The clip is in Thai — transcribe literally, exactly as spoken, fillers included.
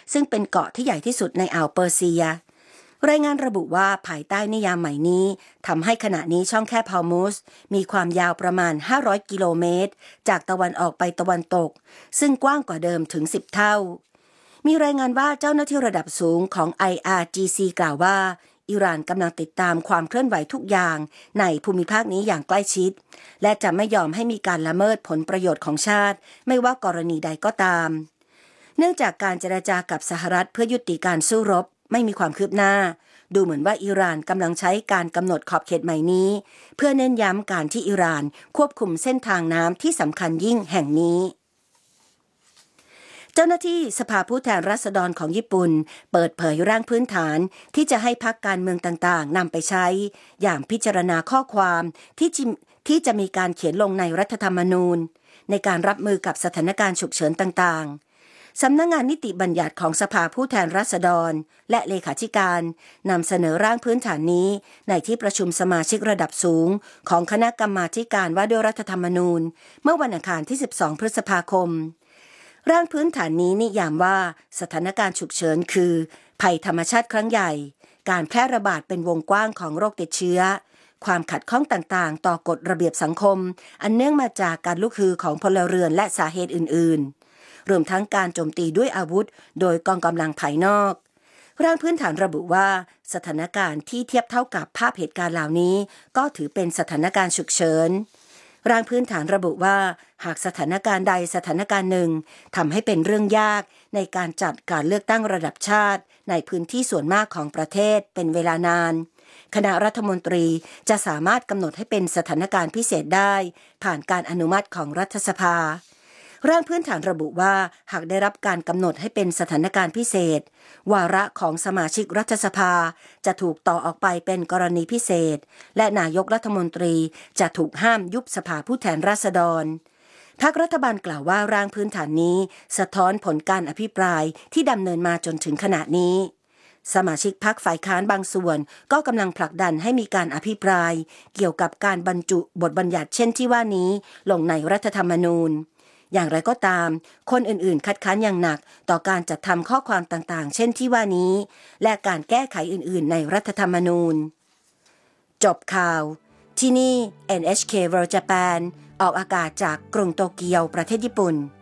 ซึ่งเป็นเกาะที่ใหญ่ที่สุดในอ่าวเปอร์เซียรายงานระบุว่าภายใต้นิยามใหม่นี้ทำให้ขณะนี้ช่องแคบฮอร์มุซมีความยาวประมาณห้าร้อยกิโลเมตรจากตะวันออกไปตะวันตกซึ่งกว้างกว่าเดิมถึงสิบเท่ามีรายงานว่าเจ้าหน้าที่ระดับสูงของ ไอ อาร์ จี ซี กล่าวว่าอิหร่านกำลังติดตามความเคลื่อนไหวทุกอย่างในภูมิภาคนี้อย่างใกล้ชิดและจะไม่ยอมให้มีการละเมิดผลประโยชน์ของชาติไม่ว่ากรณีใดก็ตามเนื่องจากการเจรจากับสหรัฐเพื่อยุติการสู้รบไม่มีความคืบหน้าดูเหมือนว่าอิหร่านกำลังใช้การกำหนดขอบเขตใหม่นี้เพื่อเน้นย้ำการที่อิหร่านควบคุมเส้นทางน้ำที่สำคัญยิ่งแห่งนี้เจ้าหน้าที่สภาผู้แทนราษฎรของญี่ปุ่นเปิดเผยร่างพื้นฐานที่จะให้พรรคการเมืองต่างๆนำไปใช้อย่างพิจารณาข้อความที่ที่จะมีการเขียนลงในรัฐธรรมนูญในการรับมือกับสถานการณ์ฉุกเฉินต่างๆสำนักงานนิติบัญญัติของสภาผู้แทนราษฎรและเลขาธิการนำเสนอร่างพื้นฐานนี้ในที่ประชุมสมาชิกระดับสูงของคณะกรรมาธิการว่าด้วยรัฐธรรมนูญเมื่อวันอังคารที่สิบสองพฤษภาคมร่างพื้นฐานนี้นิยามว่าสถานการณ์ฉุกเฉินคือภัยธรรมชาติครั้งใหญ่การแพร่ระบาดเป็นวงกว้างของโรคติดเชื้อความขัดข้องต่างๆต่อกฎระเบียบสังคมอันเนื่องมาจากการลุกฮือของพลเรือนและสาเหตุอื่นๆรวมทั้งการโจมตีด้วยอาวุธโดยกองกำลังภายนอกร่างพื้นฐานระบุว่าสถานการณ์ที่เทียบเท่ากับภาพเหตุการณ์เหล่านี้ก็ถือเป็นสถานการณ์ฉุกเฉินร่างพื้นฐานระบุว่าหากสถานการณ์ใดสถานการณ์หนึ่งทำให้เป็นเรื่องยากในการจัดการเลือกตั้งระดับชาติในพื้นที่ส่วนมากของประเทศเป็นเวลานานคณะรัฐมนตรีจะสามารถกำหนดให้เป็นสถานการณ์พิเศษได้ผ่านการอนุมัติของรัฐสภาร่างพื้นฐานระบุว่าหากได้รับการกำหนดให้เป็นสถานการณ์พิเศษวาระของสมาชิกรัฐสภาจะถูกต่อออกไปเป็นกรณีพิเศษและนายกรัฐมนตรีจะถูกห้ามยุบสภาผู้แทนราษฎรพรรครัฐบาลกล่าวว่าร่างพื้นฐานนี้สะท้อนผลการอภิปรายที่ดำเนินมาจนถึงขณะนี้สมาชิกพรรคฝ่ายค้านบางส่วนก็กำลังผลักดันให้มีการอภิปรายเกี่ยวกับการบรรจุบทบัญญัติเช่นที่ว่านี้ลงในรัฐธรรมนูญอย่างไรก็ตามคนอื่นๆคัดค้านอย่างหนักต่อการจัดทำข้อความต่างๆเช่นที่ว่านี้และการแก้ไขอื่นๆในรัฐธรรมนูญจบข่าวที่นี่ เอ็น เอช เค World Japan ออกอากาศจากกรุงโตเกียวประเทศญี่ปุ่น